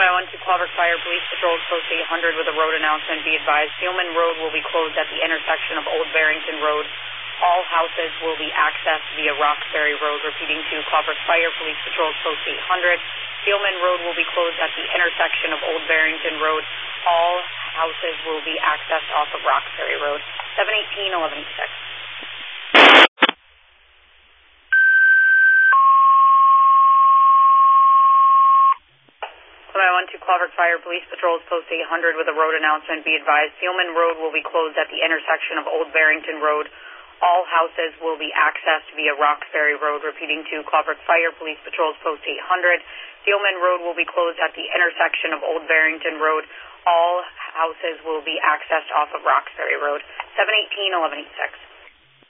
1 to Clover Fire Police Patrol Post 800 with a road announcement. Be advised, Steelman Road will be closed at the intersection of Old Barrington Road. All houses will be accessed via Roxbury Road. Repeating to Clover Fire Police Patrol Post 800. Steelman Road will be closed at the intersection of Old Barrington Road. All houses will be accessed off of Roxbury Road. 718-1186. 1 to Clover Fire Police Patrol Post 800 with a road announcement. Be advised, Steelman Road will be closed at the intersection of Old Barrington Road. All houses will be accessed via Roxbury Road. Repeating to Clover Fire Police Patrol Post 800. Steelman Road will be closed at the intersection of Old Barrington Road. All houses will be accessed off of Roxbury Road. 718-1186.